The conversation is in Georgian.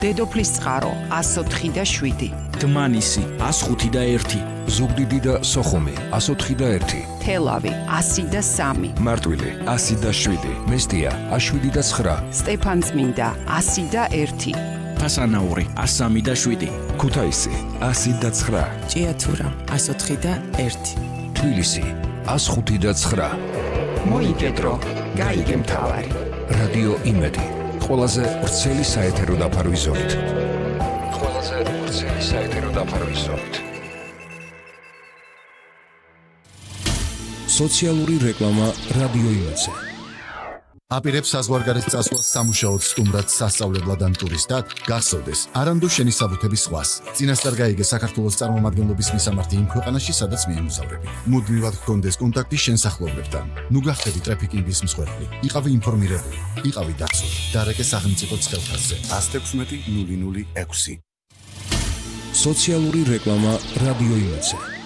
დედოფლის წყარო 104.7, დმანისი 105.1, ზუგდიდი და სოხუმი 104.1, თელავი 103, მარტვილი 107, მესტია 7.9, სტეფანწმინდა 101, ფასანაური 103.7, ქუთაისი 100.9, ჭიათურა 104.1, თბილისი 105.9. მოიგედრო, გაიგე მთავარი. რადიო იმედი, ყველაზე ვრცელი საეთერო დაფარვის ზოლით. სოციალური რეკლამა რადიო იმედზე. აპირებს საზღვარგარეთ წასვლას სამუშაოდ სტუმრად სასწავლებლად ან ტურისტად, გახსოვდეს, არანდო შენი საბუთების სხვას. წინასწარ გაიგე საქართველოს წარმომადგენლობის მისამართი იმ ქვეყანაში, სადაც მიემგზავრები. მუდმივად გქონდეს კონტაქტი შენ სახლობლებთან. ნუ გახდები ტრაფიკინგის მსხვერპლი. იყავი ინფორმირებული, იყავი დაცული. დარეკე სახელმწიფო ცხელხაზზე 116 006. სოციალური რეკლამა რადიო იმედზე.